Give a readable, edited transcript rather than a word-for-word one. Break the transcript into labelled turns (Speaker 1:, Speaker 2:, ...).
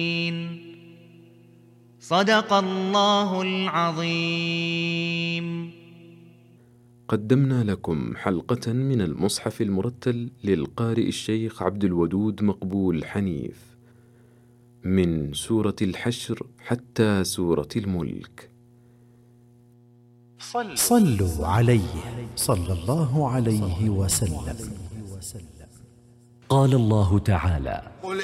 Speaker 1: صدق الله العظيم.
Speaker 2: قدمنا لكم حلقة من المصحف المرتل للقارئ الشيخ عبد الودود مقبول حنيف، من سورة الحشر حتى سورة الملك.
Speaker 3: صلوا عليه صلى الله عليه وسلم. قال الله تعالى: